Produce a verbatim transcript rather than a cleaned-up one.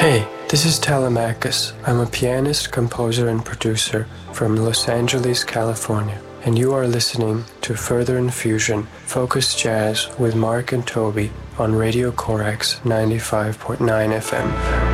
Hey, this is Telemachus. I'm a pianist, composer, and producer from Los Angeles, California, and you are listening to Further Infusion, Focused Jazz with Mark and Toby on Radio Corax ninety-five point nine F M.